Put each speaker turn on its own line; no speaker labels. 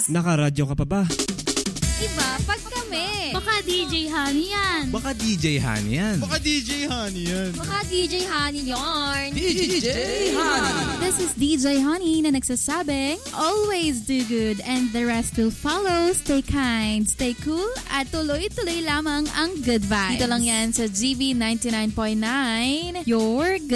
Nakaradyo ka pa ba?
Iba pag kami.
Baka DJ Honey yan.
Baka DJ Honey yan.
Baka DJ Honey yan.
Baka DJ Honey yarn.
DJ Honey.
This is DJ Honey na nagsasabing, always do good and the rest will follow. Stay kind, stay cool, at tuloy-tuloy lamang ang good vibes. Dito lang yan sa GB 99.9, your